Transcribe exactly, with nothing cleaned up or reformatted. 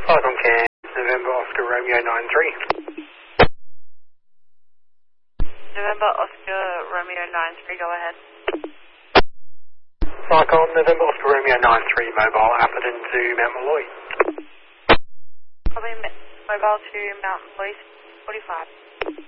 Cyclone Cam, November Oscar Romeo nine three. November Oscar Romeo nine three, go ahead. Cyclone November Oscar Romeo nine three, mobile Atherton to Mount Malloy. Probably mobile to Mount Malloy forty-five.